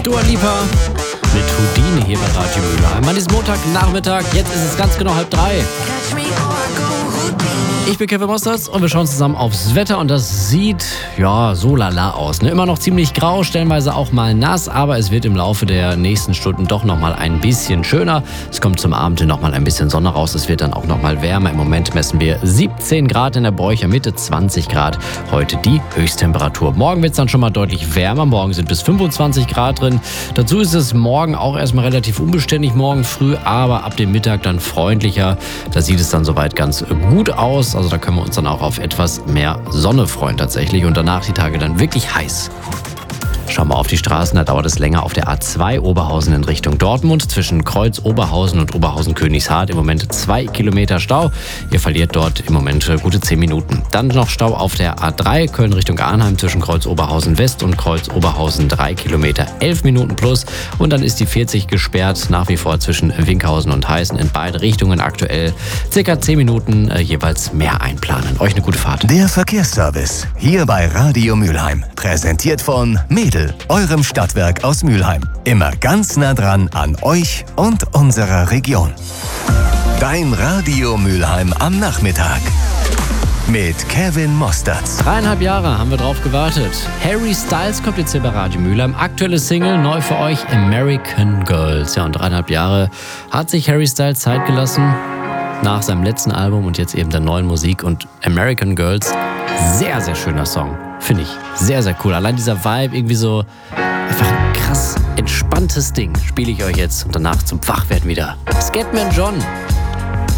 Dua Lipa mit Houdini hier bei Radio Mülheim. An diesem Montagnachmittag, jetzt ist es ganz genau 2:30. Ich bin Kevin Mosters und wir schauen zusammen aufs Wetter und das sieht, ja, so lala aus. Ne? Immer noch ziemlich grau, stellenweise auch mal nass, aber es wird im Laufe der nächsten Stunden doch nochmal ein bisschen schöner. Es kommt zum Abend hin nochmal ein bisschen Sonne raus, es wird dann auch nochmal wärmer. Im Moment messen wir 17 Grad in der Bräucher Mitte, 20 Grad heute die Höchsttemperatur. Morgen wird es dann schon mal deutlich wärmer, morgen sind bis 25 Grad drin. Dazu ist es morgen auch erstmal relativ unbeständig, morgen früh, aber ab dem Mittag dann freundlicher. Da sieht es dann soweit ganz gut aus. Also da können wir uns dann auch auf etwas mehr Sonne freuen tatsächlich und danach die Tage dann wirklich heiß. Schauen wir auf die Straßen, da dauert es länger auf der A2 Oberhausen in Richtung Dortmund. Zwischen Kreuz Oberhausen und Oberhausen-Königshardt im Moment 2 Kilometer Stau. Ihr verliert dort im Moment gute 10 Minuten. Dann noch Stau auf der A3 Köln Richtung Arnheim zwischen Kreuz Oberhausen West und Kreuz Oberhausen 3 Kilometer, 11 Minuten plus. Und dann ist die 40 gesperrt, nach wie vor zwischen Winkhausen und Heißen in beide Richtungen aktuell. Circa 10 Minuten jeweils mehr einplanen. Euch eine gute Fahrt. Der Verkehrsservice hier bei Radio Mülheim. Präsentiert von Mädel, eurem Stadtwerk aus Mülheim. Immer ganz nah dran an euch und unserer Region. Dein Radio Mülheim am Nachmittag. Mit Kevin Mosterz. 3,5 Jahre haben wir drauf gewartet. Harry Styles kommt jetzt hier bei Radio Mülheim. Aktuelle Single, neu für euch, American Girls. Ja, und 3,5 Jahre hat sich Harry Styles Zeit gelassen nach seinem letzten Album und jetzt eben der neuen Musik. Und American Girls, sehr, sehr schöner Song. Finde ich sehr, sehr cool. Allein dieser Vibe, irgendwie so einfach ein krass entspanntes Ding, spiele ich euch jetzt und danach zum Wachwerden wieder. Scatman John.